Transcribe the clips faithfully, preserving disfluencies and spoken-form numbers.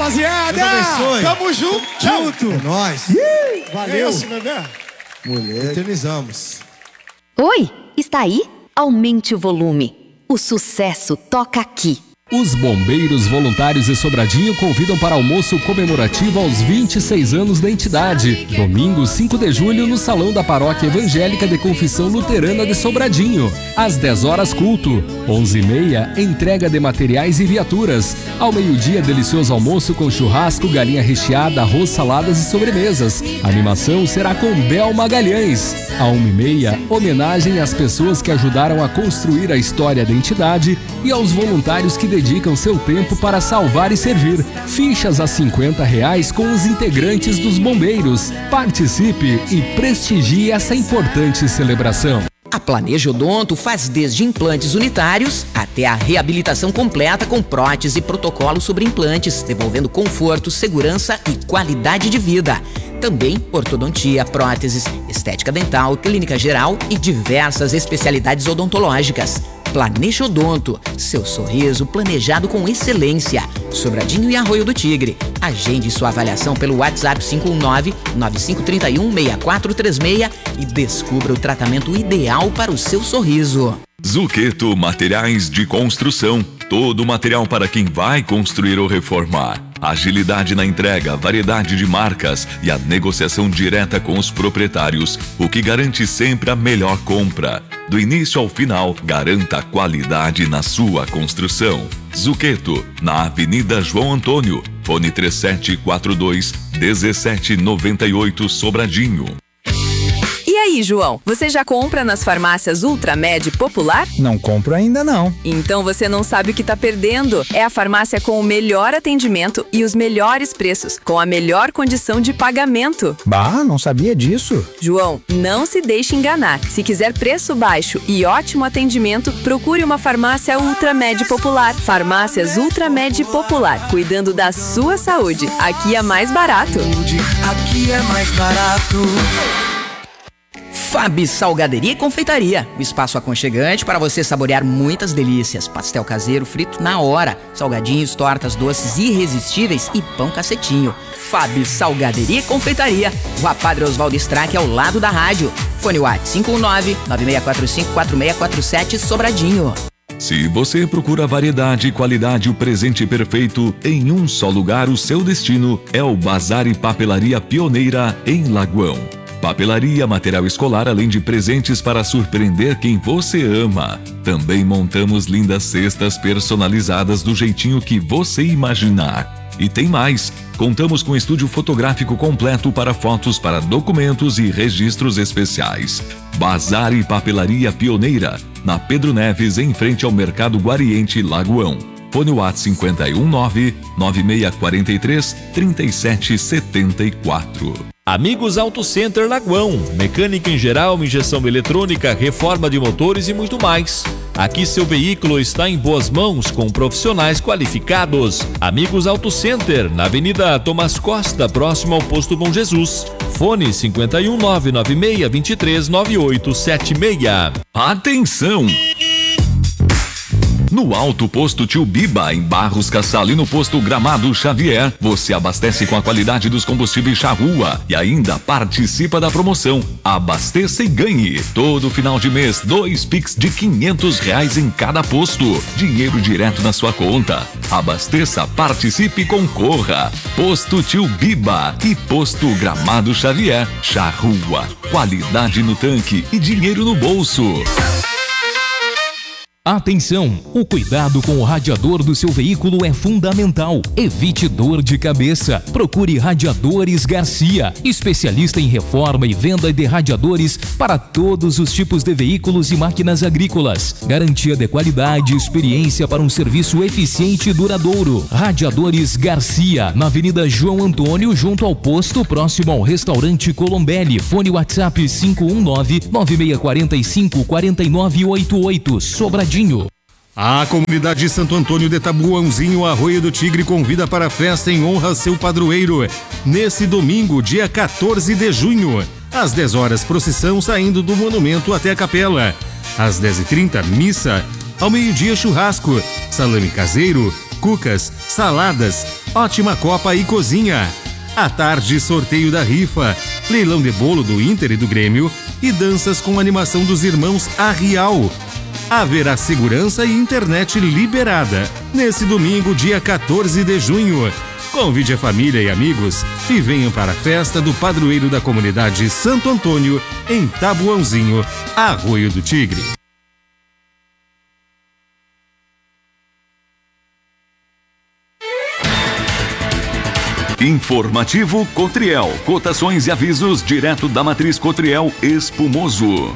rapaziada. Deus abençoe. Tamo junto. Junto. É nóis. Valeu. É isso, bebê. Mulher. Eternizamos. Oi, está aí? Aumente o volume. O sucesso toca aqui. Os bombeiros voluntários de Sobradinho convidam para almoço comemorativo aos vinte e seis anos da entidade. Domingo, cinco de julho, no Salão da Paróquia Evangélica de Confissão Luterana de Sobradinho. Às dez horas, culto. onze e meia, entrega de materiais e viaturas. Ao meio-dia, delicioso almoço com churrasco, galinha recheada, arroz, saladas e sobremesas. A animação será com Bel Magalhães. À uma e meia, homenagem às pessoas que ajudaram a construir a história da entidade e aos voluntários que dedicam seu tempo para salvar e servir. Fichas a cinquenta reais com os integrantes dos bombeiros. Participe e prestigie essa importante celebração. A Planeja Odonto faz desde implantes unitários até a reabilitação completa com prótese e protocolo sobre implantes, devolvendo conforto, segurança e qualidade de vida. Também ortodontia, próteses, estética dental, clínica geral e diversas especialidades odontológicas. Planeja Odonto, seu sorriso planejado com excelência. Sobradinho e Arroio do Tigre. Agende sua avaliação pelo WhatsApp cinco um nove, nove cinco três um, seis quatro três seis e descubra o tratamento ideal para o seu sorriso. Zuccheto Materiais de Construção. Todo o material para quem vai construir ou reformar. Agilidade na entrega, variedade de marcas e a negociação direta com os proprietários, o que garante sempre a melhor compra. Do início ao final, garanta qualidade na sua construção. Zuccheto, na Avenida João Antônio, fone três sete quatro dois, um sete nove oito, Sobradinho. E aí, João, você já compra nas farmácias Ultramed Popular? Não compro ainda não. Então você não sabe o que tá perdendo. É a farmácia com o melhor atendimento e os melhores preços, com a melhor condição de pagamento. Bah, não sabia disso. João, não se deixe enganar. Se quiser preço baixo e ótimo atendimento, procure uma farmácia Ultramed Popular. Farmácias Ultramed Popular, cuidando da sua saúde. Aqui é mais barato. Aqui é mais barato. Fabi Salgaderia e Confeitaria, um espaço aconchegante para você saborear muitas delícias. Pastel caseiro frito na hora, salgadinhos, tortas, doces irresistíveis e pão cacetinho. Fabi Salgaderia e Confeitaria, Rua Padre Oswaldo Strack, ao lado da rádio. Fone WhatsApp cinco um nove, nove seis quatro cinco, quatro seis quatro sete, Sobradinho. Se você procura variedade e qualidade, o presente perfeito em um só lugar, o seu destino é o Bazar e Papelaria Pioneira em Lagoão. Papelaria, material escolar, além de presentes para surpreender quem você ama. Também montamos lindas cestas personalizadas do jeitinho que você imaginar. E tem mais! Contamos com estúdio fotográfico completo para fotos, para documentos e registros especiais. Bazar e Papelaria Pioneira, na Pedro Neves, em frente ao Mercado Guariente, Lagoão. Fone WhatsApp cinco um nove, nove seis quatro três, três sete sete quatro. Amigos Auto Center Lagoão, mecânica em geral, injeção eletrônica, reforma de motores e muito mais. Aqui seu veículo está em boas mãos com profissionais qualificados. Amigos Auto Center, na Avenida Tomás Costa, próximo ao Posto Bom Jesus. Fone cinco um nove, nove seis dois três, nove oito sete seis. Atenção! No Alto Posto Tio Biba, em Barros Cassal, e no Posto Gramado Xavier, você abastece com a qualidade dos combustíveis Charrua e ainda participa da promoção Abasteça e Ganhe. Todo final de mês, dois Pix de quinhentos reais em cada posto. Dinheiro direto na sua conta. Abasteça, participe e concorra. Posto Tio Biba e Posto Gramado Xavier. Charrua, qualidade no tanque e dinheiro no bolso. Atenção! O cuidado com o radiador do seu veículo é fundamental. Evite dor de cabeça. Procure Radiadores Garcia, especialista em reforma e venda de radiadores para todos os tipos de veículos e máquinas agrícolas. Garantia de qualidade e experiência para um serviço eficiente e duradouro. Radiadores Garcia, na Avenida João Antônio, junto ao posto, próximo ao restaurante Colombelli. Fone WhatsApp cinco um nove, nove seis quatro cinco, quatro nove oito oito. Sobradinho. A comunidade de Santo Antônio de Tabuãozinho, Arroio do Tigre, convida para a festa em honra a seu padroeiro. Nesse domingo, dia quatorze de junho, às dez horas, procissão saindo do monumento até a capela. Às dez e trinta, missa. Ao meio-dia, churrasco, salame caseiro, cucas, saladas, ótima copa e cozinha. À tarde, sorteio da rifa, leilão de bolo do Inter e do Grêmio e danças com animação dos irmãos Arrial. Haverá segurança e internet liberada nesse domingo, dia quatorze de junho. Convide a família e amigos e venham para a festa do padroeiro da comunidade Santo Antônio, em Tabuãozinho, Arroio do Tigre. Informativo Cotriel. Cotações e avisos direto da matriz Cotriel Espumoso.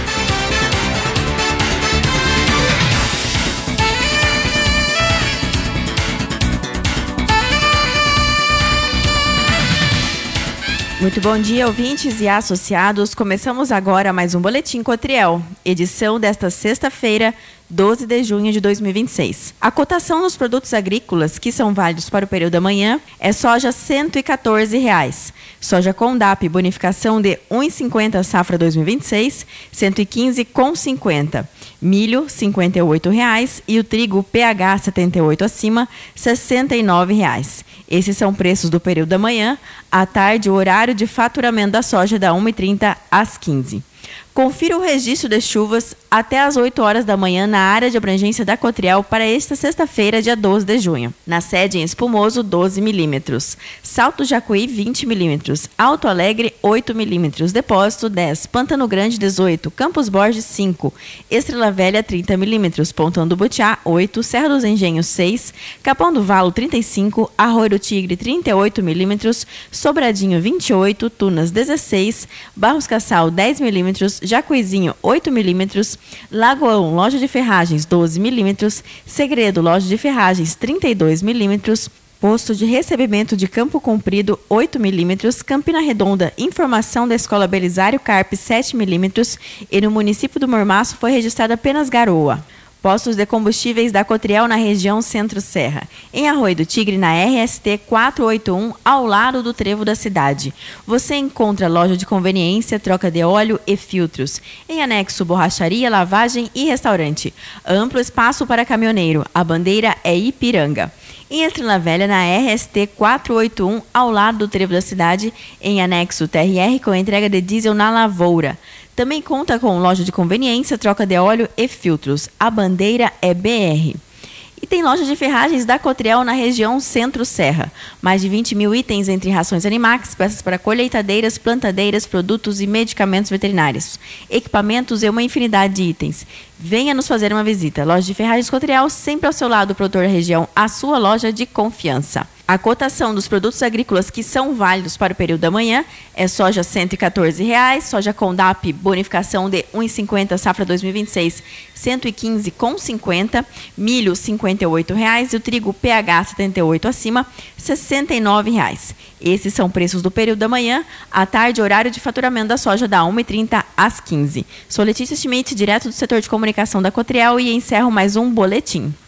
Muito bom dia, ouvintes e associados. Começamos agora mais um Boletim Cotriel, edição desta sexta-feira, doze de junho de dois mil e vinte e seis. A cotação nos produtos agrícolas que são válidos para o período da manhã é soja cento e quatorze reais. Soja Condap, bonificação de um real e cinquenta safra dois mil e vinte e seis, cento e quinze reais e cinquenta centavos. Milho, cinquenta e oito reais e o trigo P H setenta e oito acima, sessenta e nove reais. Esses são preços do período da manhã. À tarde, o horário de faturamento da soja da uma e trinta às quinze. Confira o registro de chuvas até às oito horas da manhã na área de abrangência da Cotriel para esta sexta-feira, dia doze de junho. Na sede em Espumoso, doze milímetros. Salto Jacuí, vinte milímetros. Alto Alegre, oito milímetros. Depósito, dez. Pantano Grande, dezoito. Campos Borges, cinco. Estrela Velha, trinta milímetros. Pontão do Butiá, oito. Serra dos Engenhos, seis. Capão do Valo, trinta e cinco. Arroio do Tigre, trinta e oito milímetros. Sobradinho, vinte e oito. Tunas, dezesseis. Barros Cassal, dez milímetros. Jacuizinho, oito milímetros. Lagoão, loja de ferragens, doze milímetros. Segredo, loja de ferragens, trinta e dois milímetros. Posto de recebimento de Campo Comprido, oito milímetros. Campina Redonda, informação da Escola Belisário Carpe, sete milímetros. E no município do Mormaço foi registrada apenas garoa. Postos de combustíveis da Cotriel na região Centro-Serra. Em Arroio do Tigre, na R S T quatrocentos e oitenta e um, ao lado do trevo da cidade. Você encontra loja de conveniência, troca de óleo e filtros. Em anexo, borracharia, lavagem e restaurante. Amplo espaço para caminhoneiro. A bandeira é Ipiranga. Em Estrela Velha, na R S T quatrocentos e oitenta e um, ao lado do trevo da cidade. Em anexo, T R R com entrega de diesel na lavoura. Também conta com loja de conveniência, troca de óleo e filtros. A bandeira é B R. E tem loja de ferragens da Cotriel na região Centro-Serra. Mais de vinte mil itens entre rações Animax, peças para colheitadeiras, plantadeiras, produtos e medicamentos veterinários. Equipamentos e uma infinidade de itens. Venha nos fazer uma visita. Loja de ferragens Cotriel, sempre ao seu lado, produtor da região, a sua loja de confiança. A cotação dos produtos agrícolas que são válidos para o período da manhã é soja cento e quatorze reais, soja Condap, bonificação de um real e cinquenta safra dois mil e vinte e seis, cento e quinze reais e cinquenta centavos, milho cinquenta e oito reais e o trigo P H setenta e oito acima, sessenta e nove reais. Esses são preços do período da manhã. À tarde, horário de faturamento da soja da uma e trinta às quinze. Sou Letícia Schmidt, direto do setor de comunicação da Cotriel, e encerro mais um boletim.